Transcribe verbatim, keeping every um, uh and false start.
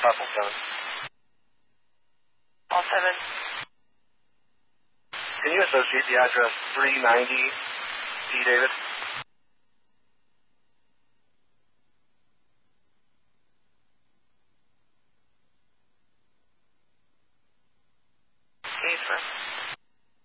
Possible seven. All seven. Can you associate the address three ninety P. David? Yes, sir.